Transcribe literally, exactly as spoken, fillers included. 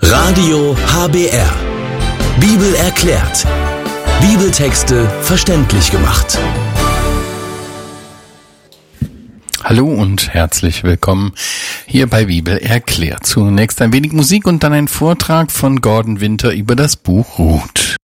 Radio H B R. Bibel erklärt. Bibeltexte verständlich gemacht. Hallo und herzlich willkommen hier bei Bibel erklärt. Zunächst ein wenig Musik und dann ein Vortrag von Gordon Winter über das Buch Ruth.